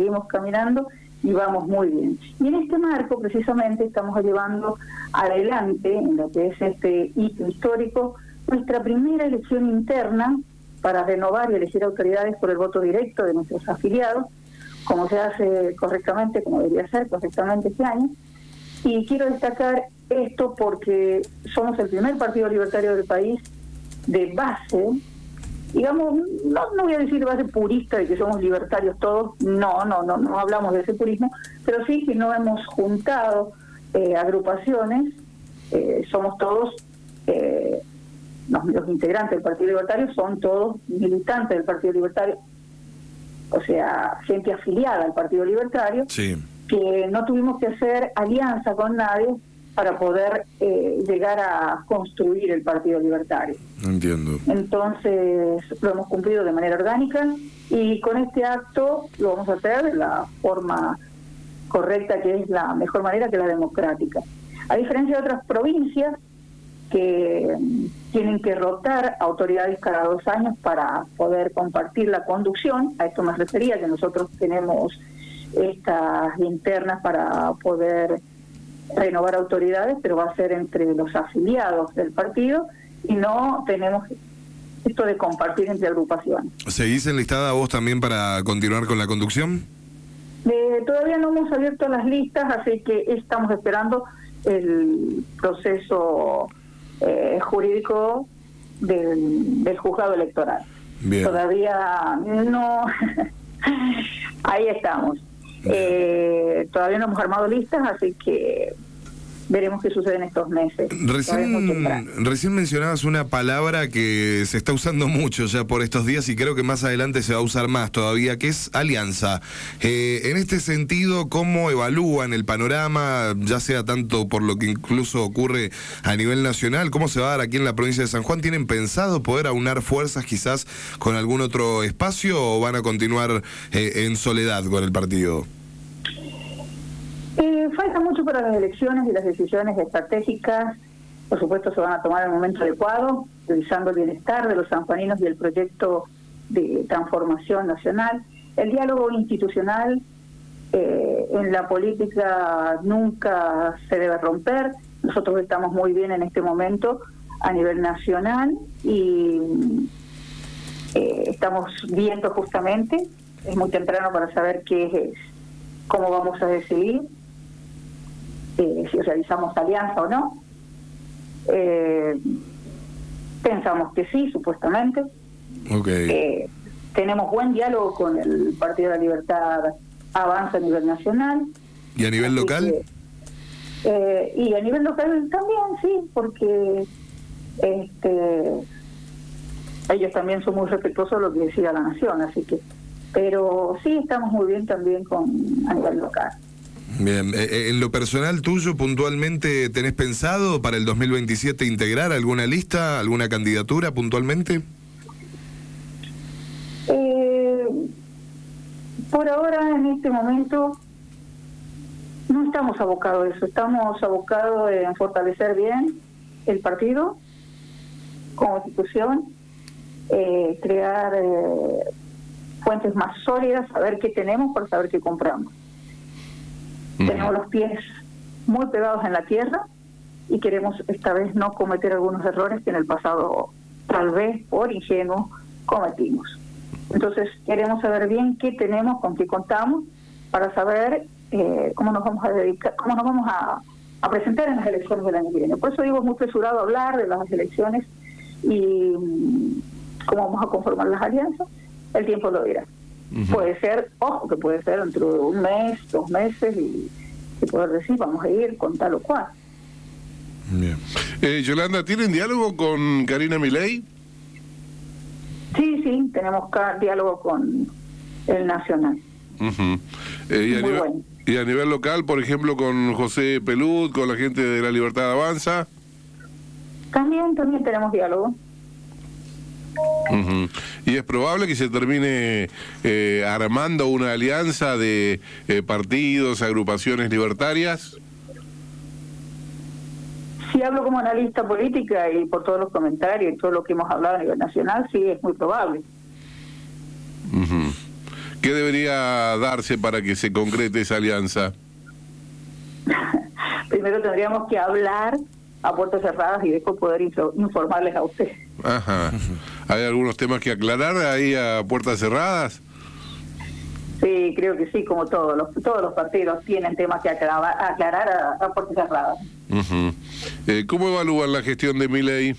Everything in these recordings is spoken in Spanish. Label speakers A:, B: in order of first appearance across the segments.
A: seguimos caminando y vamos muy bien. Y en este marco, precisamente, estamos llevando adelante, en lo que es este hito histórico, nuestra primera elección interna para renovar y elegir autoridades por el voto directo de nuestros afiliados, como se hace correctamente, como debería ser correctamente este año. Y quiero destacar esto porque somos el primer partido libertario del país de base, digamos, no voy a decir de base purista de que somos libertarios todos, no hablamos de ese purismo, pero sí que no hemos juntado agrupaciones, somos todos, los integrantes del Partido Libertario son todos militantes del Partido Libertario, o sea, gente afiliada al Partido Libertario,
B: sí,
A: que no tuvimos que hacer alianza con nadie para poder llegar a construir el Partido Libertario.
B: Entiendo.
A: Entonces lo hemos cumplido de manera orgánica y con este acto lo vamos a hacer de la forma correcta, que es la mejor manera, que es la democrática. A diferencia de otras provincias que tienen que rotar autoridades cada 2 años para poder compartir la conducción, a esto me refería, que nosotros tenemos estas internas para poder renovar autoridades, pero va a ser entre los afiliados del partido y no tenemos esto de compartir entre agrupaciones.
B: ¿Seguís enlistada vos también para continuar con la conducción?
A: Todavía no hemos abierto las listas, así que estamos esperando el proceso jurídico del juzgado electoral.
B: Bien.
A: Todavía no. Ahí estamos. Todavía no hemos armado listas, así que veremos qué sucede en estos meses.
B: Recién mencionabas una palabra que se está usando mucho ya por estos días y creo que más adelante se va a usar más todavía, que es alianza. En este sentido, ¿cómo evalúan el panorama, ya sea tanto por lo que incluso ocurre a nivel nacional, cómo se va a dar aquí en la provincia de San Juan? ¿Tienen pensado poder aunar fuerzas quizás con algún otro espacio o van a continuar en soledad con el partido?
A: Falta mucho para las elecciones y las decisiones estratégicas, por supuesto, se van a tomar en el momento adecuado, revisando el bienestar de los sanjuaninos y el proyecto de transformación nacional. El diálogo institucional en la política nunca se debe romper. Nosotros estamos muy bien en este momento a nivel nacional y estamos viendo justamente, es muy temprano para saber cómo vamos a decidir, si realizamos alianza o no. Pensamos que sí, supuestamente.
B: Okay.
A: Tenemos buen diálogo con el Partido de la Libertad Avanza a nivel nacional.
B: ¿Y a nivel local?
A: Y a nivel local también, sí, porque ellos también son muy respetuosos de lo que decida la nación, así que, pero sí estamos muy bien también a nivel local.
B: Bien, en lo personal tuyo, puntualmente, ¿tenés pensado para el 2027 integrar alguna lista, alguna candidatura puntualmente?
A: Por ahora, en este momento, no estamos abocados a eso, estamos abocados en fortalecer bien el partido como institución, crear fuentes más sólidas, saber qué tenemos para saber qué compramos. Tenemos los pies muy pegados en la tierra y queremos esta vez no cometer algunos errores que en el pasado tal vez por ingenuo cometimos. Entonces queremos saber bien qué tenemos, con qué contamos, para saber cómo nos vamos a dedicar, cómo nos vamos a presentar en las elecciones del año que viene. Por eso digo, es muy apresurado hablar de las elecciones y cómo vamos a conformar las alianzas. El tiempo lo dirá. Puede ser, ojo, que puede ser dentro de 1 mes, 2 meses y poder decir, vamos a ir con tal o cual.
C: Bien. Yolanda, ¿tienen diálogo con Karina Milei?
A: Sí, tenemos diálogo con el Nacional.
C: Y a nivel local, por ejemplo, con José Pelud, con la gente de la Libertad Avanza.
A: También tenemos diálogo.
C: ¿Y es probable que se termine armando una alianza de partidos, agrupaciones libertarias?
A: Si hablo como analista política y por todos los comentarios y todo lo que hemos hablado a nivel nacional, sí, es muy probable.
C: ¿Qué debería darse para que se concrete esa alianza?
A: Primero tendríamos que hablar a puertas cerradas y después poder informarles a ustedes.
C: Ajá. ¿Hay algunos temas que aclarar ahí a puertas cerradas?
A: Sí, creo que sí, como todos los partidos tienen temas que aclarar a puertas cerradas.
C: Uh-huh. ¿Cómo evalúan la gestión de Milei?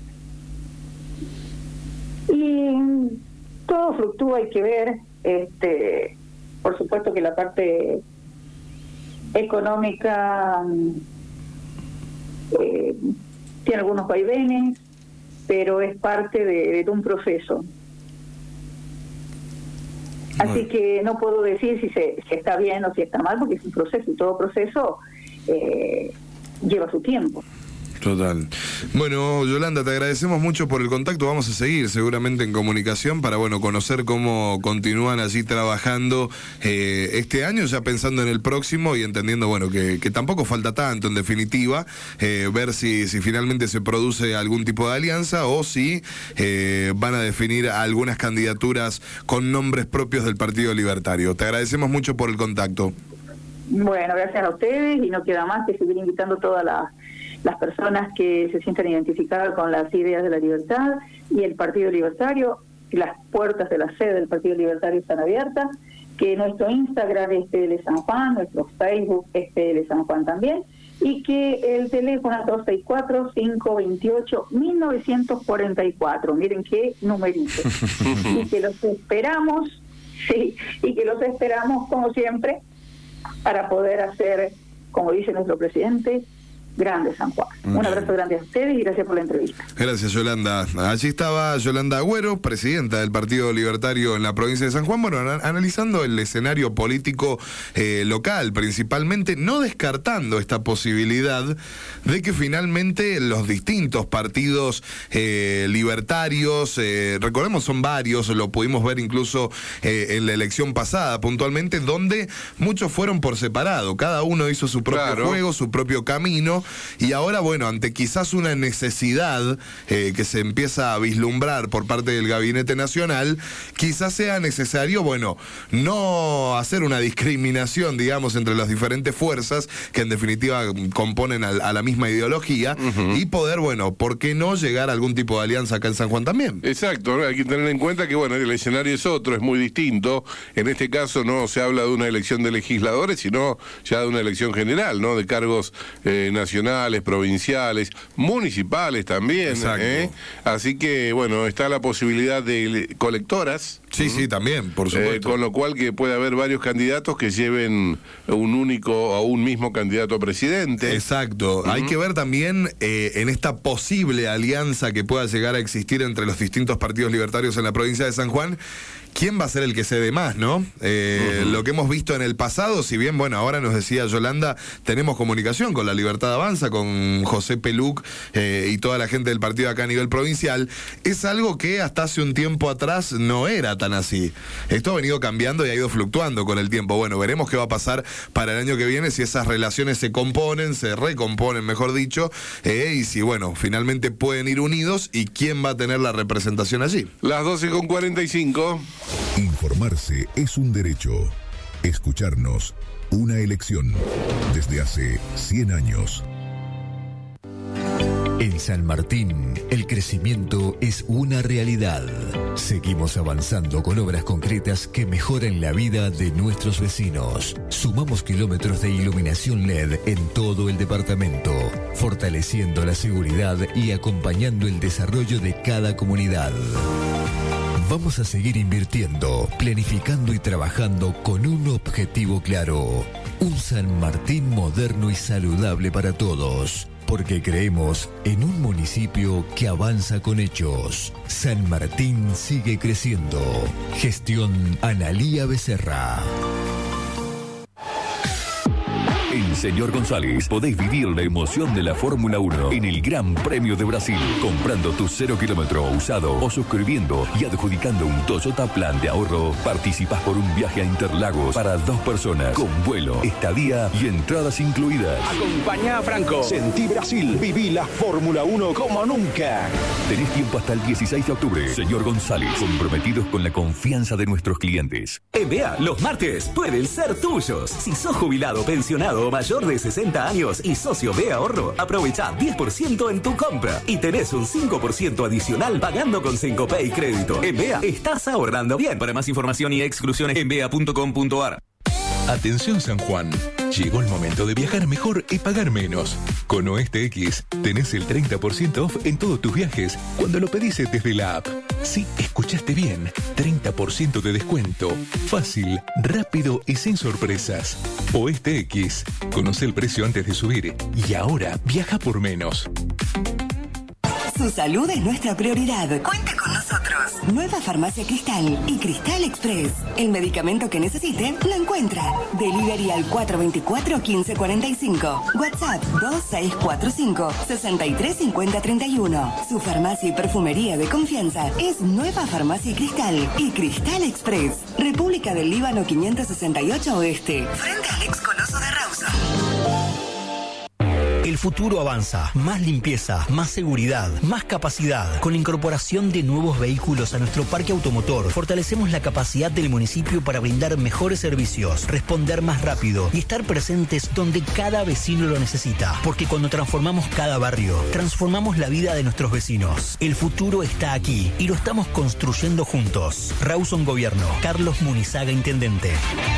A: Y todo fluctúa, hay que ver. Por supuesto que la parte económica tiene algunos vaivenes, pero es parte de un proceso. Así que no puedo decir si está bien o si está mal, porque es un proceso y todo proceso lleva su tiempo.
B: Total. Bueno, Yolanda, te agradecemos mucho por el contacto. Vamos a seguir seguramente en comunicación para, bueno, conocer cómo continúan allí trabajando este año, ya pensando en el próximo y entendiendo, bueno, que tampoco falta tanto, en definitiva, ver si finalmente se produce algún tipo de alianza o si van a definir algunas candidaturas con nombres propios del Partido Libertario. Te agradecemos mucho por el contacto.
A: Bueno, gracias a ustedes y no queda más que seguir invitando a todas las personas que se sientan identificadas con las ideas de la libertad y el Partido Libertario. Las puertas de la sede del Partido Libertario están abiertas, que nuestro Instagram es PL San Juan, nuestro Facebook es PL San Juan también, y que el teléfono es 264-528-1944. Miren qué numerito. Y que los esperamos, como siempre, para poder hacer, como dice nuestro presidente, grande San Juan. Un abrazo grande a ustedes y gracias por la entrevista.
B: Gracias, Yolanda. Allí estaba Yolanda Agüero, presidenta del Partido Libertario en la provincia de San Juan, bueno, analizando el escenario político local, principalmente, no descartando esta posibilidad de que finalmente los distintos partidos libertarios, recordemos son varios, lo pudimos ver incluso en la elección pasada puntualmente, donde muchos fueron por separado, cada uno hizo su propio juego, su propio camino. Y ahora, bueno, ante quizás una necesidad que se empieza a vislumbrar por parte del Gabinete Nacional, quizás sea necesario, bueno, no hacer una discriminación, digamos, entre las diferentes fuerzas que en definitiva componen a la misma ideología, y poder, bueno, ¿por qué no llegar a algún tipo de alianza acá en San Juan también?
C: Exacto, ¿no? Hay que tener en cuenta que, bueno, el escenario es otro, es muy distinto. En este caso no se habla de una elección de legisladores, sino ya de una elección general, ¿no? De cargos nacionales, provinciales, municipales también. Así que, bueno, está la posibilidad de colectoras.
B: Sí, también, por supuesto.
C: Con lo cual que puede haber varios candidatos que lleven un único o un mismo candidato a presidente.
B: Exacto. Hay que ver también en esta posible alianza que pueda llegar a existir entre los distintos partidos libertarios en la provincia de San Juan, ¿quién va a ser el que cede más, no? Lo que hemos visto en el pasado, si bien, bueno, ahora nos decía Yolanda, tenemos comunicación con la Libertad Avanza, con José Peluc y toda la gente del partido acá a nivel provincial, es algo que hasta hace un tiempo atrás no era tan así. Esto ha venido cambiando y ha ido fluctuando con el tiempo. Bueno, veremos qué va a pasar para el año que viene, si esas relaciones se recomponen, mejor dicho, y si, bueno, finalmente pueden ir unidos y quién va a tener la representación allí.
C: Las 12:45.
D: Informarse es un derecho. Escucharnos, una elección. Desde hace 100 años.
E: En San Martín, el crecimiento es una realidad. Seguimos avanzando con obras concretas que mejoran la vida de nuestros vecinos. Sumamos kilómetros de iluminación LED en todo el departamento, fortaleciendo la seguridad y acompañando el desarrollo de cada comunidad. Vamos a seguir invirtiendo, planificando y trabajando con un objetivo claro. Un San Martín moderno y saludable para todos. Porque creemos en un municipio que avanza con hechos. San Martín sigue creciendo. Gestión Analía Becerra.
F: En Señor González podéis vivir la emoción de la Fórmula 1 en el Gran Premio de Brasil, comprando tu 0 kilómetro usado o suscribiendo y adjudicando un Toyota Plan de ahorro. Participás por un viaje a Interlagos para 2 personas, con vuelo, estadía y entradas incluidas.
G: Acompañá a Franco. Sentí Brasil. Viví la Fórmula 1 como nunca.
F: Tenés tiempo hasta el 16 de octubre. Señor González, comprometidos con la confianza de nuestros clientes.
H: En BEA, los martes pueden ser tuyos. Si sos jubilado, pensionado o mayor de 60 años y socio BEA Ahorro, aprovecha 10% en tu compra y tenés un 5% adicional pagando con Syncopay Crédito. En BEA, estás ahorrando bien. Para más información y exclusiones en bea.com.ar.
I: Atención San Juan, llegó el momento de viajar mejor y pagar menos. Con Oeste X tenés el 30% off en todos tus viajes cuando lo pedís desde la app. Sí, escuchaste bien, 30% de descuento. Fácil, rápido y sin sorpresas. Oeste X, conoce el precio antes de subir y ahora viaja por menos.
J: Su salud es nuestra prioridad. Cuente con nosotros. Nueva Farmacia Cristal y Cristal Express. El medicamento que necesite lo encuentra. Delivery al 424-1545. WhatsApp 2645-635031. Su farmacia y perfumería de confianza es Nueva Farmacia Cristal y Cristal Express. República del Líbano 568 Oeste. Frente al ex Coloso de Rawson.
K: El futuro avanza. Más limpieza, más seguridad, más capacidad. Con la incorporación de nuevos vehículos a nuestro parque automotor, fortalecemos la capacidad del municipio para brindar mejores servicios, responder más rápido y estar presentes donde cada vecino lo necesita. Porque cuando transformamos cada barrio, transformamos la vida de nuestros vecinos. El futuro está aquí y lo estamos construyendo juntos. Rawson Gobierno. Carlos Munizaga, Intendente.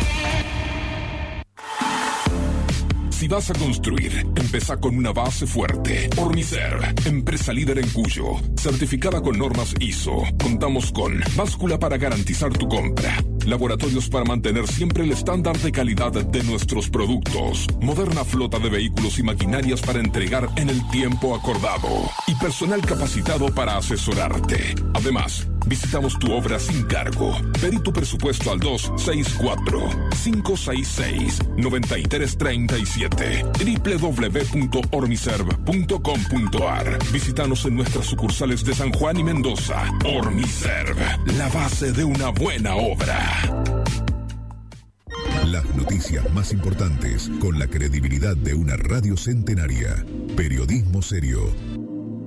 L: Si vas a construir, empezá con una base fuerte. Ormiserv, empresa líder en Cuyo, certificada con normas ISO. Contamos con báscula para garantizar tu compra, laboratorios para mantener siempre el estándar de calidad de nuestros productos, moderna flota de vehículos y maquinarias para entregar en el tiempo acordado y personal capacitado para asesorarte. Además, visitamos tu obra sin cargo. Pedí tu presupuesto al 264-566-9337. www.ormiserv.com.ar. Visítanos en nuestras sucursales de San Juan y Mendoza. Ormiserv, la base de una buena obra.
D: Las noticias más importantes con la credibilidad de una radio centenaria. Periodismo serio.